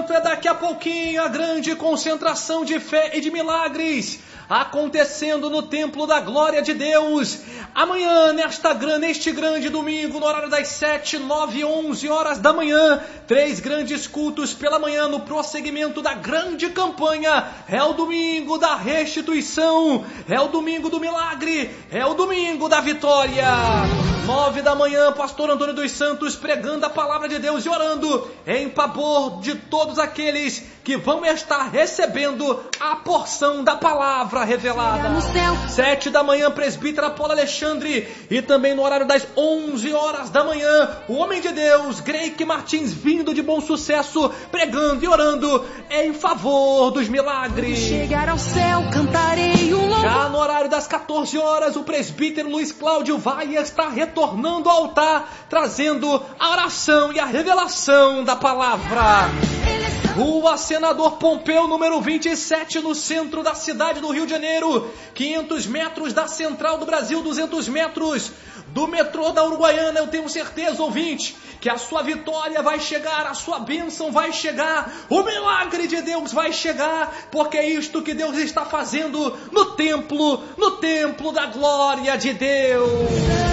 Santo, é daqui a pouquinho a grande concentração de fé e de milagres acontecendo no Templo da Glória de Deus. Amanhã, neste grande domingo, no horário das 7, 9 e 11 horas da manhã, 3 grandes cultos pela manhã no prosseguimento da grande campanha. É o domingo da restituição, é o domingo do milagre, é o domingo da vitória. 9 da manhã, pastor Antônio dos Santos pregando a palavra de Deus e orando em favor de todos aqueles que vão estar recebendo a porção da palavra revelada. 7 da manhã, presbítera Paula Alexandre, e também no horário das 11 horas da manhã, o homem de Deus, Greike Martins, vindo de Bom Sucesso, pregando e orando em favor dos milagres. Chegar ao céu, cantarei um louvor. Já no horário das 14 horas, o presbítero Luiz Cláudio vai estar retornando ao altar, trazendo a oração e a revelação da palavra. Rua Senador Pompeu, número 27, no centro da cidade do Rio de Janeiro, 500 metros da Central do Brasil, 200 metros do metrô da Uruguaiana. Eu tenho certeza, ouvinte, que a sua vitória vai chegar, a sua bênção vai chegar, o milagre de Deus vai chegar, porque é isto que Deus está fazendo no templo da glória de Deus.